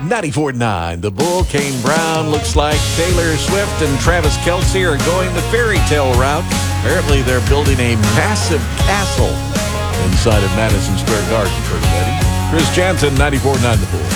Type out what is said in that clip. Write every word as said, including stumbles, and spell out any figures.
ninety-four point nine, The Bull. Kane Brown. Looks like Taylor Swift and Travis Kelce are going the fairy tale route. Apparently, they're building a massive castle inside of Madison Square Garden for everybody. Chris Jansen, ninety-four point nine, The Bull.